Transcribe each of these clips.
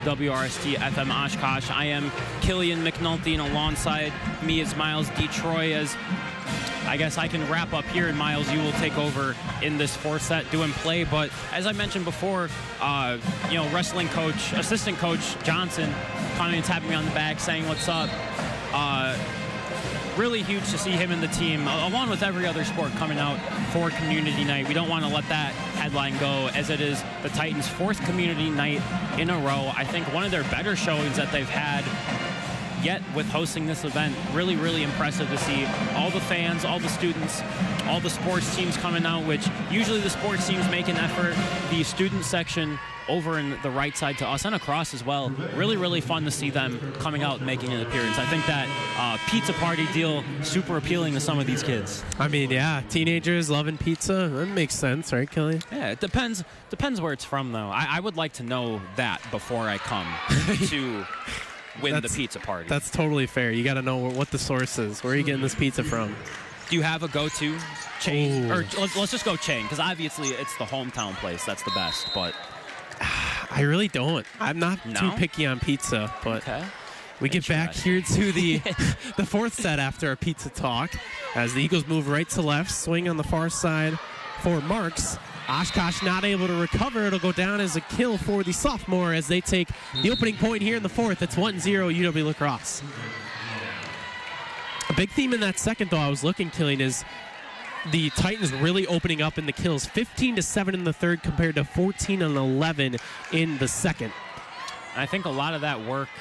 WRST FM Oshkosh. I am Killian McNulty, and alongside me is Miles Detroit. As I guess I can wrap up here, and Miles, you will take over in this fourth set doing play. But as I mentioned before, wrestling coach, assistant coach Johnson coming and tapping me on the back saying what's up. Really huge to see him and the team, along with every other sport, coming out for community night. We don't want to let that headline go, as it is the Titans' fourth community night in a row. I think one of their better showings that they've had yet with hosting this event. Really, really impressive to see all the fans, all the students, all the sports teams coming out, which usually the sports teams make an effort. The student section over in the right side to us and across as well. Really, really fun to see them coming out and making an appearance. I think that pizza party deal super appealing to some of these kids. I mean, yeah, teenagers loving pizza. That makes sense, right, Kelly? Yeah, it depends where it's from, though. I would like to know that before I come to win the pizza party. That's totally fair. You got to know what the source is. Where are you getting this pizza from? Do you have a go-to chain? Ooh. Or let's just go chain, because obviously it's the hometown place. That's the best, but I really don't. I'm not too picky on pizza, but we get back here to the the fourth set after our pizza talk, as the Eagles move right to left, swing on the far side for Marks. Oshkosh not able to recover. It'll go down as a kill for the sophomore as they take the opening point here in the fourth. It's 1-0 UW La Crosse. A big theme in that second, though, I was looking, Killian, is the Titans really opening up in the kills. 15-7 in the third compared to 14-11 in the second. I think a lot of that work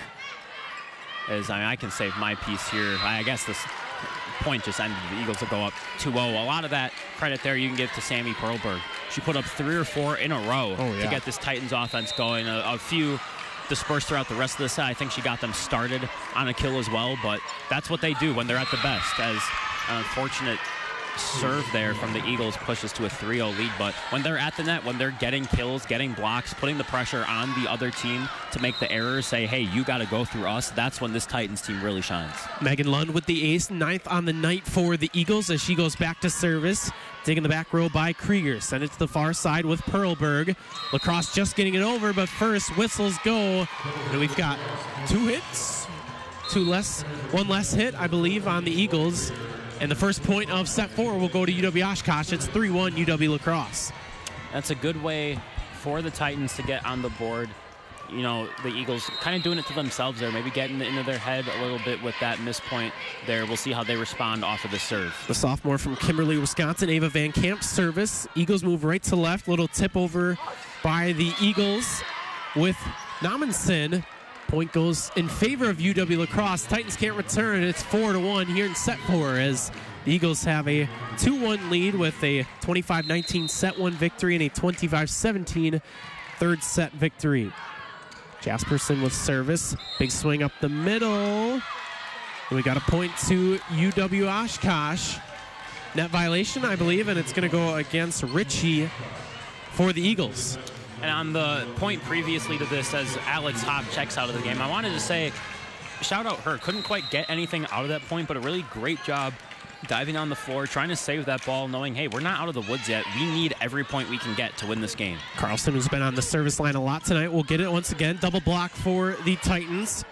is, I can save my piece here. I guess this point just ended. The Eagles will go up 2-0. A lot of that credit there you can give to Sammy Perlberg. She put up 3 or 4 in a row to get this Titans offense going. A few dispersed throughout the rest of the set. I think she got them started on a kill as well, but that's what they do when they're at the best. As an unfortunate serve there from the Eagles pushes to a 3-0 lead, but when they're at the net, when they're getting kills, getting blocks, putting the pressure on the other team to make the errors, say, hey, you got to go through us, that's when this Titans team really shines. Megan Lund with the ace, 9th on the night for the Eagles as she goes back to service. Taking the back row by Krieger. Send it to the far side with Perlberg. La Crosse just getting it over, but first whistles go. And we've got 2 hits. One less hit, I believe, on the Eagles. And the first point of set 4 will go to UW Oshkosh. It's 3-1 UW La Crosse. That's a good way for the Titans to get on the board. You know, the Eagles kind of doing it to themselves there, maybe getting into their head a little bit with that miss point there. We'll see how they respond off of the serve. The sophomore from Kimberly, Wisconsin, Ava Van Camp service. Eagles move right to left. Little tip over by the Eagles with Nammensen. Point goes in favor of UW La Crosse. Titans can't return. It's 4-1 here in set 4 as the Eagles have a 2-1 lead with a 25-19 set 1 victory and a 25-17 third set victory. Jasperson with service. Big swing up the middle. And we got a point to UW Oshkosh. Net violation, I believe, and it's going to go against Ritchie for the Eagles. And on the point previously to this, as Alex Hopp checks out of the game, I wanted to say, shout out her. Couldn't quite get anything out of that point, but a really great job diving on the floor, trying to save that ball, knowing, hey, we're not out of the woods yet. We need every point we can get to win this game. Carlson, who's been on the service line a lot tonight, will get it once again. Double block for the Titans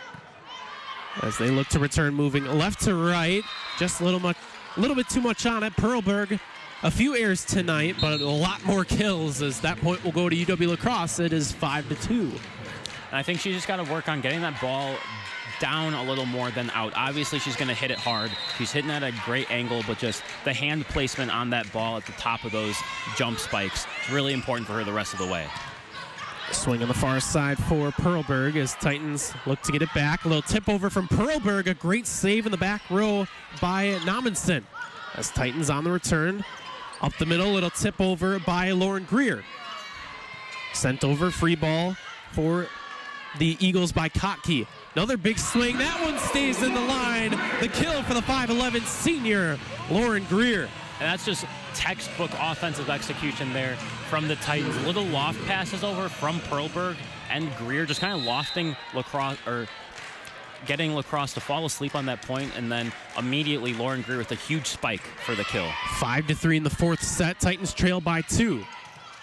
as they look to return, moving left to right. Just a little bit too much on it. Perlberg, a few errors tonight, but a lot more kills as that point will go to UW La Crosse. It is 5-2. And I think she's just got to work on getting that ball down a little more than out. Obviously, she's going to hit it hard. She's hitting at a great angle, but just the hand placement on that ball at the top of those jump spikes is really important for her the rest of the way. Swing on the far side for Perlberg as Titans look to get it back. A little tip over from Perlberg. A great save in the back row by Nammensen. As Titans on the return. Up the middle, little tip over by Lauren Greer. Sent over, free ball for the Eagles by Kotke. Another big swing. That one stays in the line. The kill for the 5'11 senior, Lauren Greer. And that's just textbook offensive execution there from the Titans. Little loft passes over from Perlberg and Greer, just kind of lofting La Crosse, or getting La Crosse to fall asleep on that point, and then immediately Lauren Greer with a huge spike for the kill. 5-3 in the fourth set. Titans trail by 2.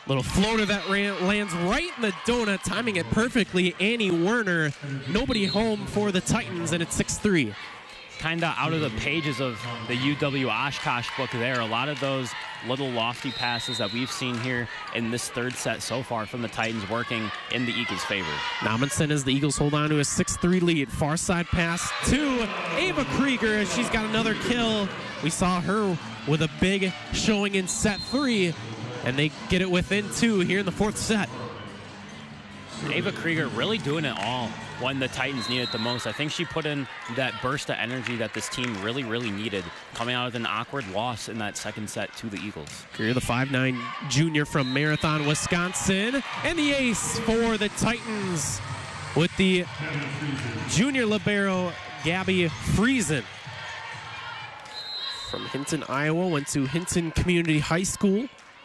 Little floater that lands right in the donut, timing it perfectly. Annie Werner, nobody home for the Titans, and it's 6-3. Kind of out of the pages of the UW Oshkosh book there. A lot of those little lofty passes that we've seen here in this third set so far from the Titans working in the Eagles' favor. Nominson as the Eagles hold on to a 6-3 lead. Far side pass to Ava Krieger as she's got another kill. We saw her with a big showing in set 3, and they get it within 2 here in the 4th set. Ava Krieger really doing it all when the Titans need it the most. I think she put in that burst of energy that this team really, really needed, coming out of an awkward loss in that second set to the Eagles. Krieger, the 5'9" junior from Marathon, Wisconsin, and the ace for the Titans with the junior libero, Gabby Friesen. From Hinton, Iowa, went to Hinton Community High School.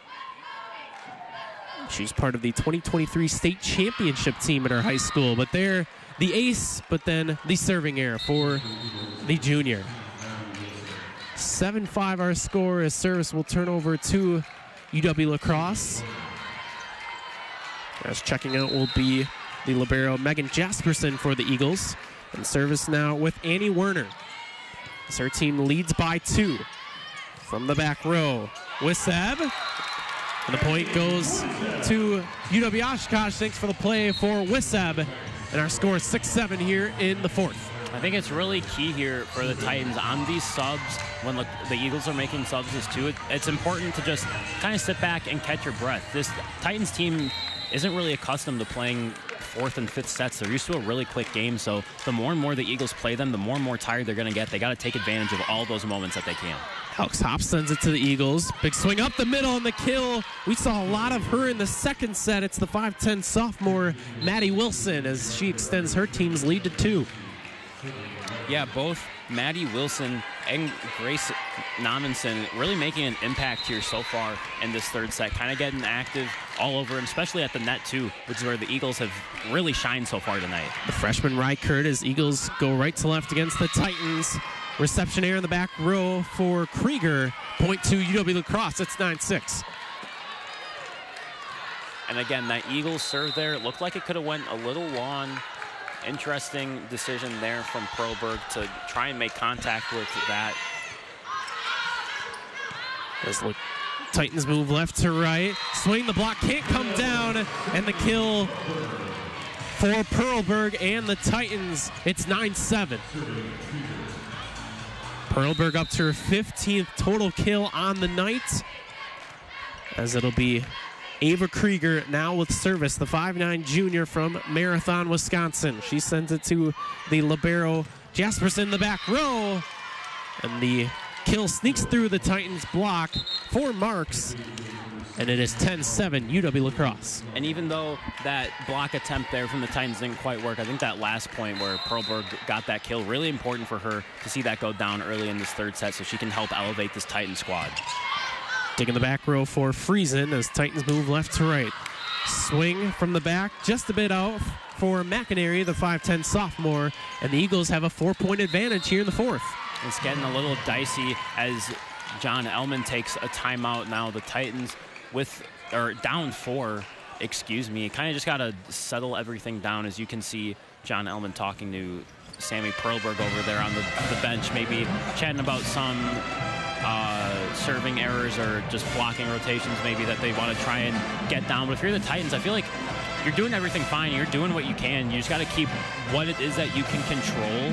She's part of the 2023 state championship team at her high school, but they're the ace, but then the serving error for the junior. 7-5 our score as service will turn over to UW La Crosse. As checking out will be the libero Megan Jasperson for the Eagles. And service now with Annie Werner, as her team leads by 2. From the back row, Wisseb. And the point goes to UW Oshkosh. Thanks for the play for Wisseb. And our score is 6-7 here in the 4th. I think it's really key here for the Titans on these subs. When the Eagles are making subs too, it's important to just kind of sit back and catch your breath. This Titans team isn't really accustomed to playing 4th and 5th sets. They're used to a really quick game, so the more and more the Eagles play them, the more and more tired they're going to get. They got to take advantage of all those moments that they can. Alex Hopp sends it to the Eagles. Big swing up the middle and the kill. We saw a lot of her in the second set. It's the 5'10" sophomore, Maddie Wilson, as she extends her team's lead to 2. Yeah, both Maddie Wilson and Grace Nominson really making an impact here so far in this third set, kind of getting active all over, and especially at the net too, which is where the Eagles have really shined so far tonight. The freshman Rykert as Eagles go right to left against the Titans. Reception air in the back row for Krieger. Point to UW La Crosse. It's 9-6. And again, that Eagles serve there, it looked like it could have went a little long. Interesting decision there from Perlberg to try and make contact with that. As the Titans move left to right. Swing, the block can't come down. And the kill for Perlberg and the Titans. It's 9-7. Perlberg up to her 15th total kill on the night, as it'll be Ava Krieger now with service, the 5'9" junior from Marathon, Wisconsin. She sends it to the libero Jasperson in the back row, and the kill sneaks through the Titans block for Marks, and it is 10-7 UW La Crosse. And even though that block attempt there from the Titans didn't quite work, I think that last point where Perlberg got that kill, really important for her to see that go down early in this third set so she can help elevate this Titan squad. Digging the back row for Friesen as Titans move left to right. Swing from the back, just a bit out for McInerney, the 5'10" sophomore, and the Eagles have a 4-point advantage here in the 4th. It's getting a little dicey as John Ellman takes a timeout now. The Titans down 4, kind of just got to settle everything down. As you can see, John Ellman talking to Sammy Perlberg over there on the bench, maybe chatting about some serving errors or just blocking rotations maybe that they want to try and get down. But if you're the Titans, I feel like you're doing everything fine. You're doing what you can. You just got to keep what it is that you can control.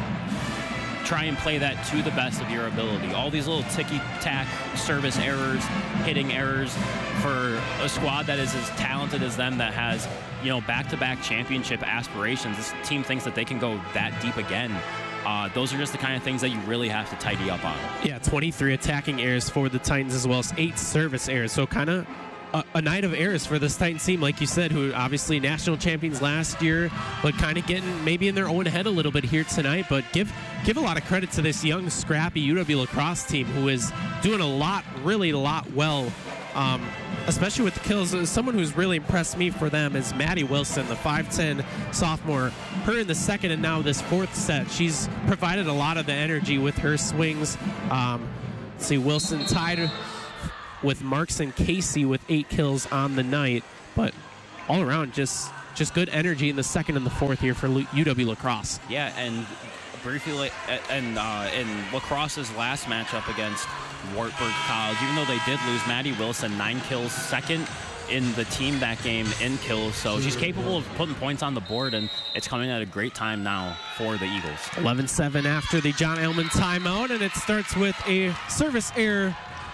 Try and play that to the best of your ability. All these little ticky-tack service errors, hitting errors for a squad that is as talented as them, that has, back-to-back championship aspirations. This team thinks that they can go that deep again. Those are just the kind of things that you really have to tidy up on. Yeah, 23 attacking errors for the Titans, as well as 8 service errors. So kind of a night of errors for this Titans team, like you said, who obviously national champions last year, but kind of getting maybe in their own head a little bit here tonight. But give a lot of credit to this young, scrappy UW La Crosse team, who is doing really a lot well, especially with the kills. Someone who's really impressed me for them is Maddie Wilson, the 5'10" sophomore. Her in the second and now this 4th set, she's provided a lot of the energy with her swings. See, Wilson tied with Marks and Casey with 8 kills on the night. But all around, just good energy in the second and the fourth here for UW La Crosse. Yeah, and briefly, in Lacrosse's last matchup against Wartburg College, even though they did lose, Maddie Wilson, 9 kills, second in the team that game in kills. So she's capable of putting points on the board, and it's coming at a great time now for the Eagles. 11-7 after the John Elman timeout, and it starts with a service error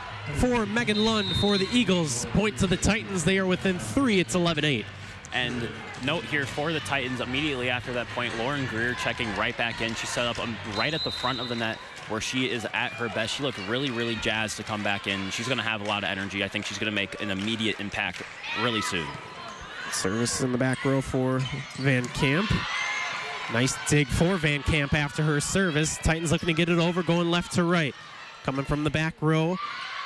for Megan Lund for the Eagles. Point to the Titans. They are within 3. It's 11-8. And note here for the Titans, immediately after that point, Lauren Greer checking right back in. She set up right at the front of the net where she is at her best. She looked really, really jazzed to come back in. She's going to have a lot of energy. I think she's going to make an immediate impact really soon. Service in the back row for Van Camp. Nice dig for Van Camp after her service. Titans looking to get it over, going left to right. Coming from the back row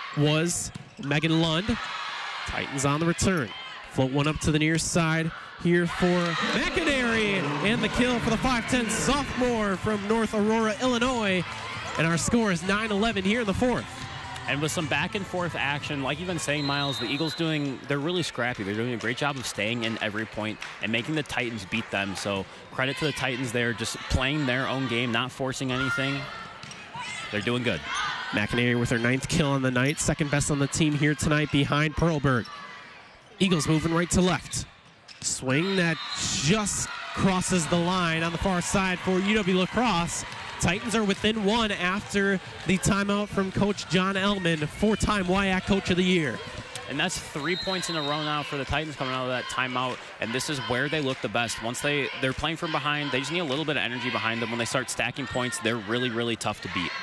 was Megan Lund. Titans on the return. Float one up to the near side here for McInerney, and the kill for the 5'10 sophomore from North Aurora, Illinois. And our score is 9-11 here in the fourth. And with some back and forth action, like you've been saying, Miles, the Eagles they're really scrappy. They're doing a great job of staying in every point and making the Titans beat them. So credit to the Titans there, just playing their own game, not forcing anything. They're doing good. McInerney with her 9th kill on the night, second best on the team here tonight behind Perlberg. Eagles moving right to left. Swing that just crosses the line on the far side for UW La Crosse. Titans are within 1 after the timeout from Coach John Elman, 4-time WIAC Coach of the Year. And that's 3 points in a row now for the Titans coming out of that timeout. And this is where they look the best. Once they're playing from behind, they just need a little bit of energy behind them. When they start stacking points, they're really, really tough to beat.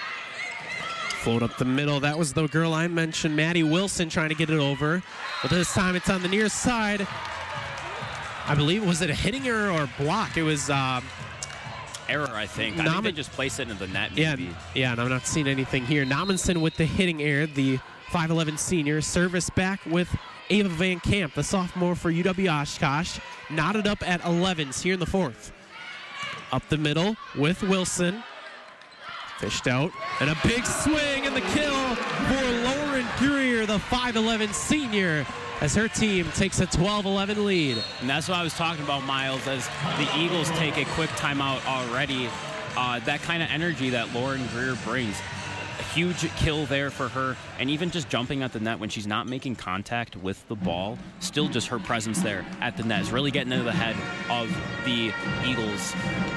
Float up the middle. That was the girl I mentioned, Maddie Wilson, trying to get it over. But this time it's on the near side. I believe, was it a hitting error or a block? It was error, I think. I think they just placed it in the net, maybe. Yeah, and I'm not seeing anything here. Nominson with the hitting error, the 5'11 senior. Service back with Ava Van Camp, the sophomore for UW Oshkosh. Knotted up at 11s here in the fourth. Up the middle with Wilson. Fished out, and a big swing and the kill for Lauren Greer, the 5'11 senior, as her team takes a 12-11 lead. And that's what I was talking about, Miles, as the Eagles take a quick timeout already. That kind of energy that Lauren Greer brings. A huge kill there for her, and even just jumping at the net when she's not making contact with the ball, still just her presence there at the net is really getting into the head of the Eagles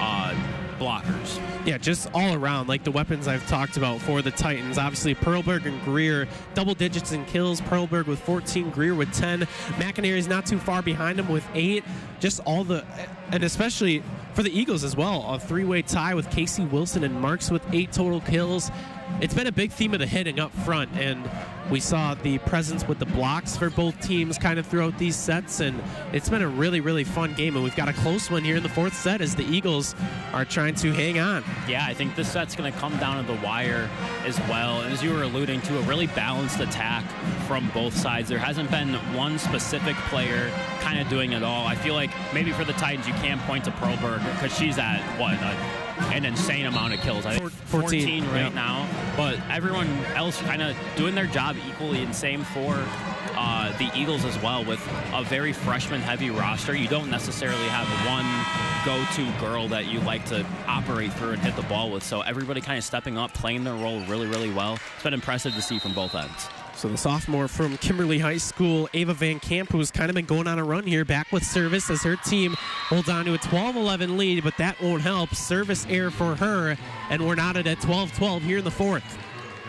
blockers. Yeah, just all around, like the weapons I've talked about for the Titans. Obviously, Perlberg and Greer, double digits in kills. Perlberg with 14, Greer with 10. McInerney's not too far behind him with 8. Just all the, and especially for the Eagles as well, a 3-way tie with Casey Wilson and Marks with 8 total kills. It's been a big theme of the hitting up front, and we saw the presence with the blocks for both teams kind of throughout these sets, and it's been a really, really fun game, and we've got a close one here in the fourth set as the Eagles are trying to hang on. Yeah, I think this set's going to come down to the wire as well, and as you were alluding to, a really balanced attack from both sides. There hasn't been one specific player kind of doing it all. I feel like maybe for the Titans you can point to Perlberg because she's at, what, an insane amount of kills. I think 14 right now. But everyone else kind of doing their job equally, and same for the Eagles as well, with a very freshman-heavy roster. You don't necessarily have one go-to girl that you like to operate through and hit the ball with. So everybody kind of stepping up, playing their role really, really well. It's been impressive to see from both ends. So the sophomore from Kimberly High School, Ava Van Camp, who's kind of been going on a run here, back with service as her team holds on to a 12-11 lead, but that won't help. Service error for her, and we're knotted at 12-12 here in the fourth.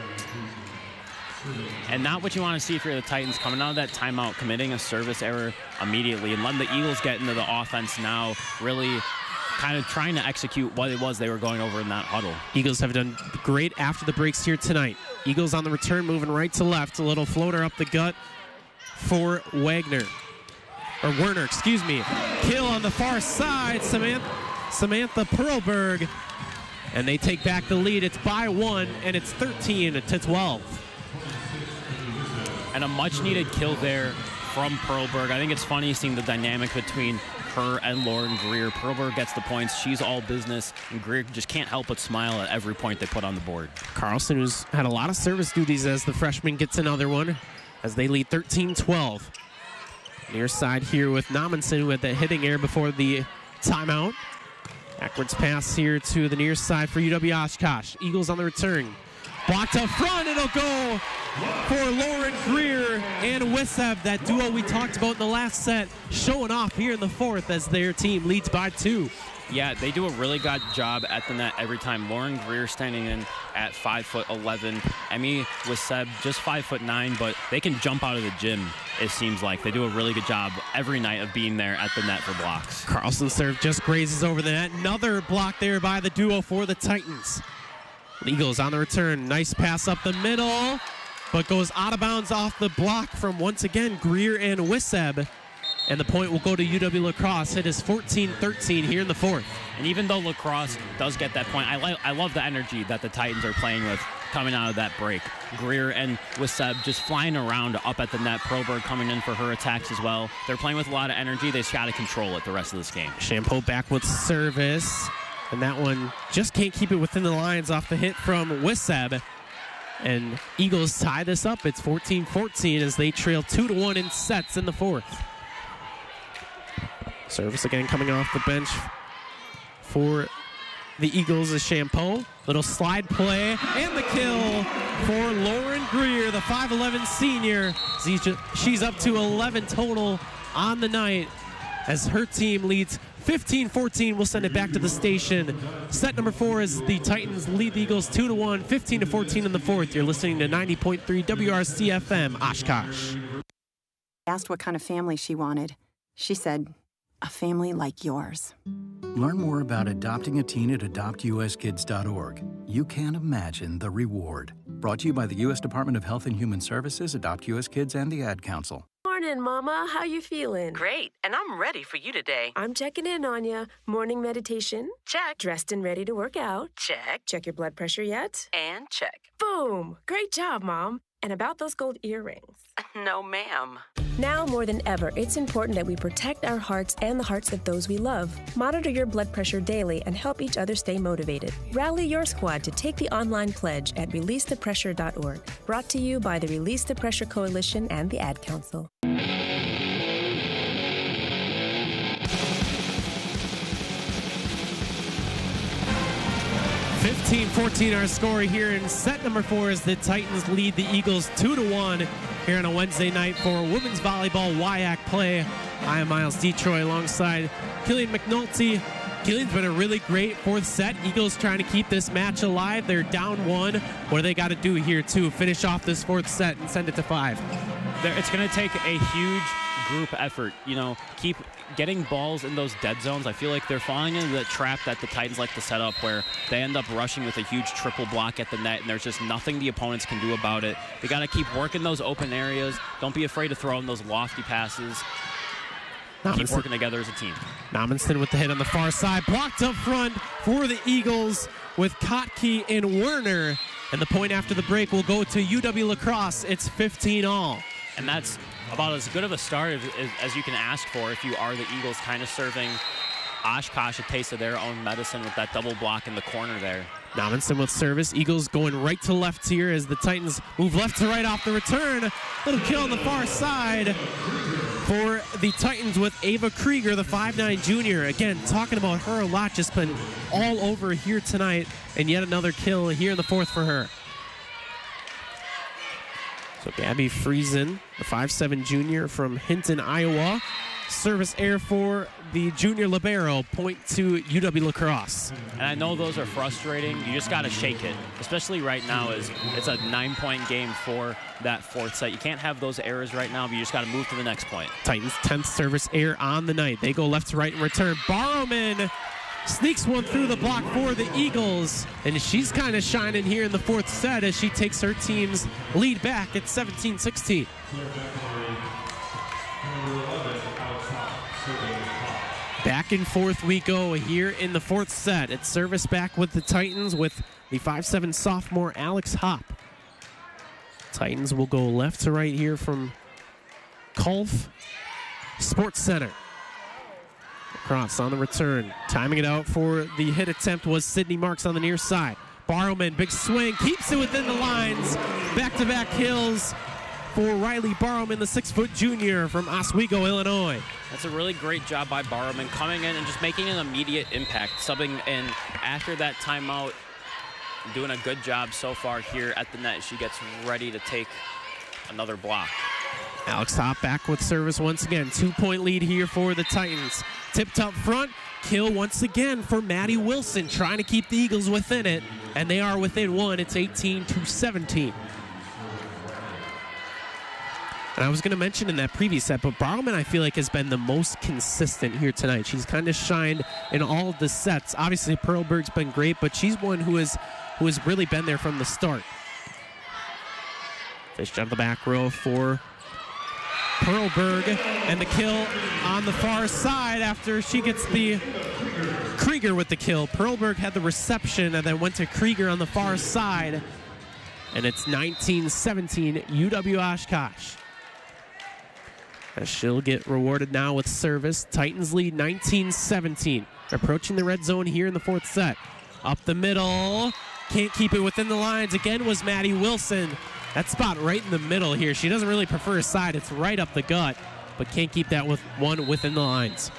And not what you want to see if you're the Titans, coming out of that timeout, committing a service error immediately, and letting the Eagles get into the offense now, really kind of trying to execute what it was they were going over in that huddle. Eagles have done great after the breaks here tonight. Eagles on the return, moving right to left. A little floater up the gut for Werner, excuse me. Kill on the far side, Samantha Perlberg. And they take back the lead. It's by 1, and it's 13-12. And a much-needed kill there from Perlberg. I think it's funny seeing the dynamic between her and Lauren Greer. Perlberg gets the points. She's all business, and Greer just can't help but smile at every point they put on the board. Carlson, who's had a lot of service duties as the freshman, gets another one. as they lead 13-12. Near side here with Nommensen with that hitting error before the timeout. Backwards pass here to the near side for UW Oshkosh. Eagles on the return. Blocked up front, it'll go for Lauren Greer and Wisseb. That duo we talked about in the last set showing off here in the fourth as their team leads by 2. Yeah, they do a really good job at the net every time. Lauren Greer standing in at 5'11". Emmy Wisseb just 5'9", but they can jump out of the gym, it seems like. They do a really good job every night of being there at the net for blocks. Carlson serve just grazes over the net. Another block there by the duo for the Titans. Eagles on the return. Nice pass up the middle, but goes out of bounds off the block from, once again, Greer and Wisseb. And the point will go to UW La Crosse. It is 14-13 here in the fourth. And even though La Crosse does get that point, I love the energy that the Titans are playing with coming out of that break. Greer and Wisseb just flying around up at the net. Perlberg coming in for her attacks as well. They're playing with a lot of energy. They just got to control it the rest of this game. Champeau back with service. And that one just can't keep it within the lines off the hit from Wisseb. And Eagles tie this up. It's 14-14 as they trail 2-1 in sets in the fourth. Service again coming off the bench for the Eagles is Champeau. Little slide play and the kill for Lauren Greer, the 5'11 senior. She's up to 11 total on the night as her team leads 15-14. We'll send it back to the station. Set number 4 is the Titans lead the Eagles 2-1, 15-14 in the fourth. You're listening to 90.3 WRC FM, Oshkosh. I asked what kind of family she wanted. She said, a family like yours. Learn more about adopting a teen at adoptuskids.org. You can't imagine the reward. Brought to you by the U.S. Department of Health and Human Services, Adopt U.S. Kids, and the Ad Council. Morning, Mama. How you feeling? Great, and I'm ready for you today. I'm checking in on you. Morning meditation? Check. Dressed and ready to work out? Check. Check your blood pressure yet? And check. Boom! Great job, Mom. And about those gold earrings? No, ma'am. Now more than ever, it's important that we protect our hearts and the hearts of those we love. Monitor your blood pressure daily and help each other stay motivated. Rally your squad to take the online pledge at releasethepressure.org. Brought to you by the Release the Pressure Coalition and the Ad Council. 15-14 our score here in set number 4 as the Titans lead the Eagles 2-1 here on a Wednesday night for women's volleyball WIAC play. I am Miles Detroit alongside Killian McNulty. Killian's been a really great fourth set. Eagles trying to keep this match alive. They're down 1. What do they got to do here to finish off this fourth set and send it to 5? It's going to take a huge group effort, keep getting balls in those dead zones. I feel like they're falling into the trap that the Titans like to set up where they end up rushing with a huge triple block at the net, and there's just nothing the opponents can do about it. They got to keep working those open areas. Don't be afraid to throw in those lofty passes. Keep working together as a team. Nommensen with the hit on the far side. Blocked up front for the Eagles with Kotke and Werner. And the point after the break will go to UW La Crosse. It's 15-all. And that's about as good of a start as you can ask for if you are the Eagles, kind of serving Oshkosh a taste of their own medicine with that double block in the corner there. Nommensen with service. Eagles going right to left here as the Titans move left to right off the return. Little kill on the far side for the Titans with Ava Krieger, the 5'9 junior. Again, talking about her a lot, just been all over here tonight. And yet another kill here in the fourth for her. So Gabby Friesen, the 5'7 junior from Hinton, Iowa. Service error for the junior libero, point to UW La Crosse. And I know those are frustrating. You just got to shake it, especially right now as it's a 9-point game for that fourth set. You can't have those errors right now, but you just got to move to the next point. Titans 10th service error on the night. They go left to right in return. Barrowman sneaks one through the block for the Eagles, and she's kind of shining here in the fourth set as she takes her team's lead back at 17-16. Back and forth we go here in the fourth set. It's service back with the Titans with the 5'7 sophomore Alex Hopp. Titans will go left to right here from Kulf Sports Center. Cross on the return. Timing it out for the hit attempt was Sydney Marks on the near side. Barrowman, big swing, keeps it within the lines. Back-to-back kills for Riley Barrowman, the 6-foot junior from Oswego, Illinois. That's a really great job by Barrowman, coming in and just making an immediate impact, subbing in after that timeout, doing a good job so far here at the net. She gets ready to take another block. Alex Hop back with service once again. 2-point lead here for the Titans. Tipped up front. Kill once again for Maddie Wilson, trying to keep the Eagles within it. And they are within one. It's 18-17. And I was going to mention in that previous set, but Barrowman, I feel like, has been the most consistent here tonight. She's kind of shined in all of the sets. Obviously, Perlberg's been great, but she's one who has really been there from the start. Fished out of the back row for Perlberg, and the kill on the far side after she gets the Krieger with the kill. Perlberg had the reception and then went to Krieger on the far side, and it's 19-17 UW Oshkosh. As she'll get rewarded now with service. Titans lead 19-17. Approaching the red zone here in the fourth set. Up the middle. Can't keep it within the lines. Again was Maddie Wilson. That spot right in the middle here. She doesn't really prefer a side. It's right up the gut, but can't keep that with one within the lines.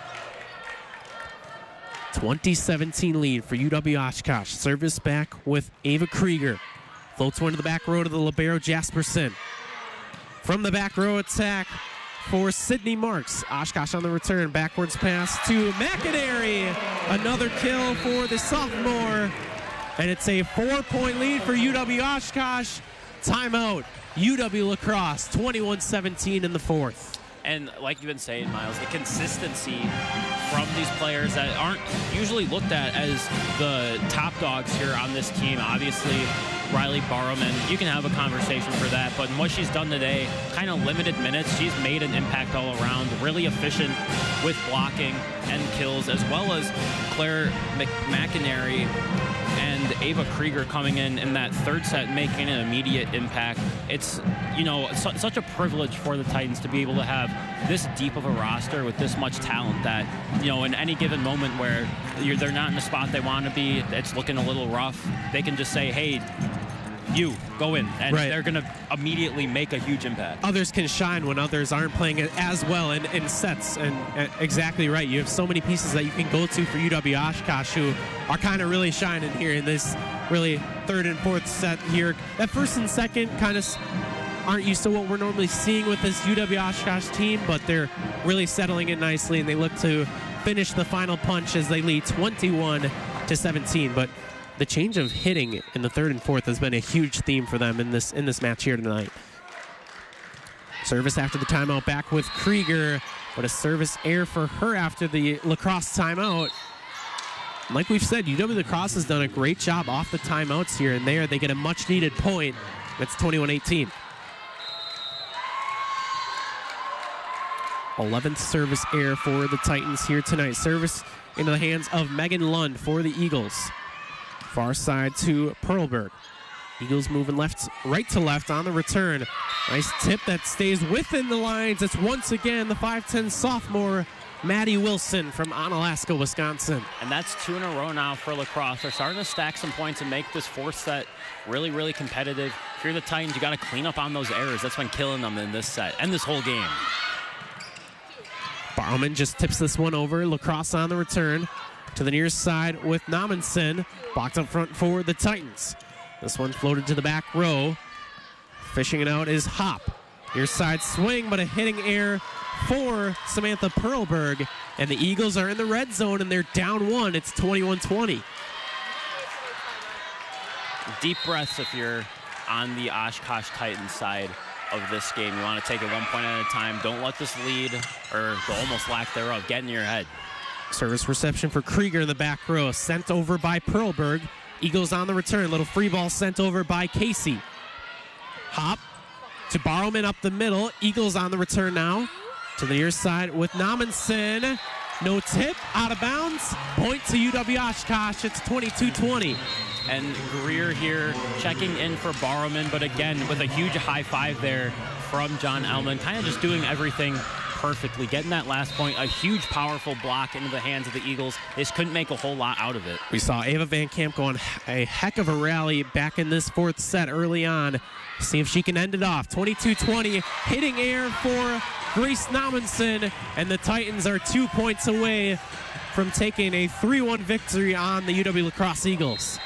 20-17 lead for UW Oshkosh. Service back with Ava Krieger. Floats one to the back row to the libero Jasperson. From the back row attack for Sydney Marks. Oshkosh on the return. Backwards pass to McInerney. Another kill for the sophomore. And it's a 4-point lead for UW Oshkosh. Timeout. UW Lacrosse, 21-17 in the fourth. And like you've been saying, Miles, the consistency from these players that aren't usually looked at as the top dogs here on this team. Obviously, Riley Barrowman, you can have a conversation for that, but in what she's done today, kind of limited minutes, she's made an impact all around, really efficient with blocking and kills, as well as Claire McInerney and Ava Krieger coming in that third set, making an immediate impact. It's, you know, such a privilege for the Titans to be able to have this deep of a roster with this much talent that, you know, in any given moment where they're not in the spot they want to be, it's looking a little rough, they can just say, hey, you go in, and they're going to immediately make a huge impact. Others can shine when others aren't playing it as well in sets, and exactly right. You have so many pieces that you can go to for UW Oshkosh who are kind of really shining here in this really third and fourth set here. That first and second kind of aren't used to what we're normally seeing with this UW Oshkosh team, but they're really settling in nicely, and they look to finish the final punch as they lead 21-17. But the change of hitting in the third and fourth has been a huge theme for them in this match here tonight. Service after the timeout back with Krieger, but a service error for her after the lacrosse timeout. And like we've said, UW Lacrosse has done a great job off the timeouts here and there. They get a much needed point. That's 21-18. 11th service error for the Titans here tonight. Service into the hands of Megan Lund for the Eagles. Far side to Perlberg. Eagles moving right to left on the return. Nice tip that stays within the lines. It's once again the 5'10 sophomore, Maddie Wilson from Onalaska, Wisconsin. And that's 2 in a row now for Lacrosse. They're starting to stack some points and make this fourth set really, really competitive. If you're the Titans, you got to clean up on those errors. That's been killing them in this set and this whole game. Barrowman just tips this one over. Lacrosse on the return. To the near side with Nammensen. Blocked up front for the Titans. This one floated to the back row. Fishing it out is Hop. Near side swing, but a hitting error for Samantha Perlberg. And the Eagles are in the red zone, and they're down one. It's 21-20. Deep breaths if you're on the Oshkosh Titans side of this game. You want to take it 1 point at a time. Don't let this lead, or the almost lack thereof, get in your head. Service reception for Krieger in the back row. Sent over by Perlberg. Eagles on the return. Little free ball sent over by Casey. Hop to Barrowman up the middle. Eagles on the return now. To the near side with Nammensen. No tip. Out of bounds. Point to UW Oshkosh. It's 22-20. And Greer here checking in for Barrowman, but again with a huge high five there from John Ellman, kind of just doing everything perfectly, getting that last point, a huge, powerful block into the hands of the Eagles. They just couldn't make a whole lot out of it. We saw Ava Van Camp go on a heck of a rally back in this fourth set early on. See if she can end it off. 22-20, hitting air for Grace Nomensen, and the Titans are 2 points away from taking a 3-1 victory on the UW La Crosse Eagles.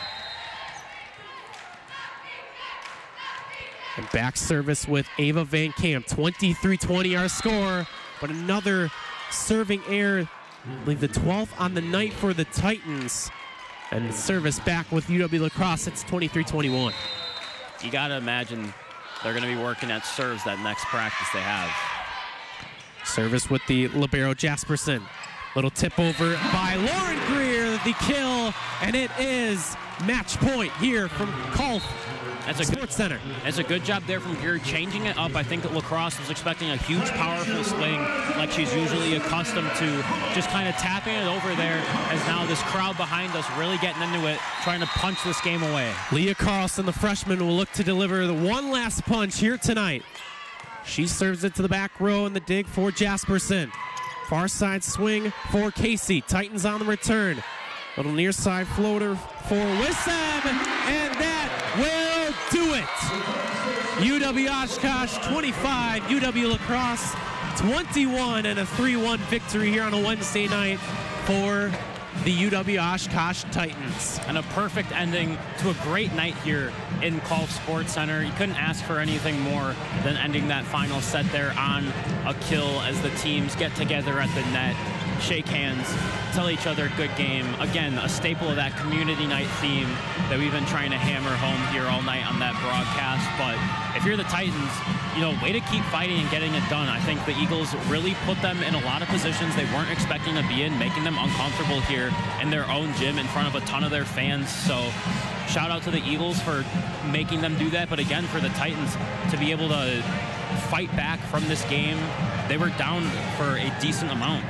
And back service with Ava Van Camp. 23-20 our score, but another serving error. I believe the 12th on the night for the Titans. And the service back with UW La Crosse. It's 23-21. You got to imagine they're going to be working at serves that next practice they have. Service with the libero Jasperson. Little tip over by Lauren Greer, the kill, and it is match point here from Colf Sports Center. That's a good job there from Greer, changing it up. I think that La Crosse was expecting a huge, powerful swing like she's usually accustomed to, just kind of tapping it over there, as now this crowd behind us really getting into it, trying to punch this game away. Leah Carlson, the freshman, will look to deliver the one last punch here tonight. She serves it to the back row in the dig for Jasperson. Far side swing for Casey. Titans on the return. Little near side floater for Wissam, and that will do it. UW Oshkosh 25, UW La Crosse 21, and a 3-1 victory here on a Wednesday night for the UW Oshkosh Titans. And a perfect ending to a great night here in Colf Sports Center. You couldn't ask for anything more than ending that final set there on a kill as the teams get together at the net, shake hands, tell each other good game. Again, a staple of that community night theme that we've been trying to hammer home here all night on that broadcast. But if you're the Titans, way to keep fighting and getting it done. I think the Eagles really put them in a lot of positions they weren't expecting to be in, making them uncomfortable here in their own gym in front of a ton of their fans. So shout out to the Eagles for making them do that. But again, for the Titans to be able to fight back from this game, they were down for a decent amount.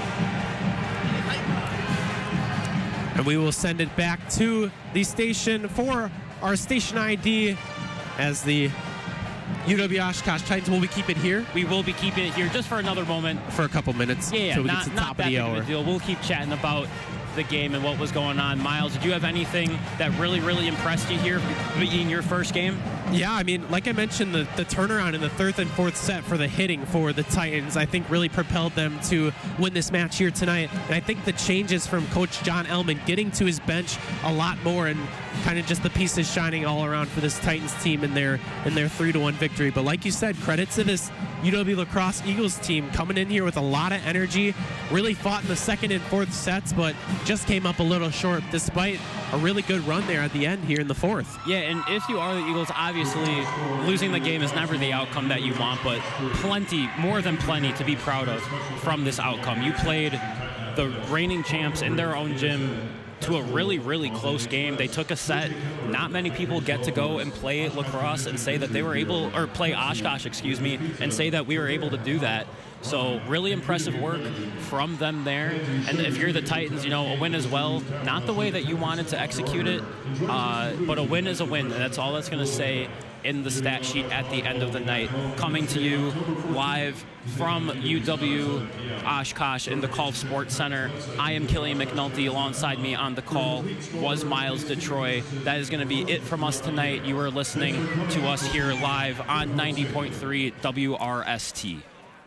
And we will send it back to the station for our station ID, as the UW Oshkosh Titans will be keeping it here. We will be keeping it here just for another moment. For a couple minutes. Yeah, so we get to the top of the hour. Deal. We'll keep chatting about the game and what was going on. Miles, did you have anything that really, really impressed you here in your first game? Yeah, I mean, like I mentioned, the turnaround in the third and fourth set for the hitting for the Titans, I think really propelled them to win this match here tonight. And I think the changes from Coach John Ellman getting to his bench a lot more, and kind of just the pieces shining all around for this Titans team in their 3-1 victory. But like you said, credit to this UW La Crosse Eagles team coming in here with a lot of energy, really fought in the second and fourth sets, but just came up a little short despite a really good run there at the end here in the fourth. Yeah, and if you are the Eagles, obviously losing the game is never the outcome that you want, but plenty, more than plenty to be proud of from this outcome. You played the reigning champs in their own gym to a really, really close game. They took a set. Not many people get to go and play lacrosse and say that they were able, or play Oshkosh, and say that we were able to do that. So really impressive work from them there. And if you're the Titans, a win as well. Not the way that you wanted to execute it, but a win is a win. That's all that's going to say in the stat sheet at the end of the night. Coming to you live from UW Oshkosh in the Colf Sports Center. I am Killian McNulty. Alongside me on the call was Miles DeTroy. That is going to be it from us tonight. You are listening to us here live on 90.3 WRST.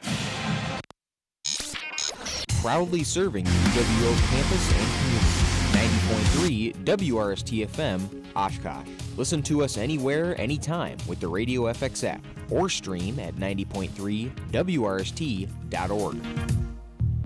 Proudly serving the UWO campus and community. 90.3 WRST FM, Oshkosh. Listen to us anywhere, anytime with the Radio FX app, or stream at 90.3 WRST.org.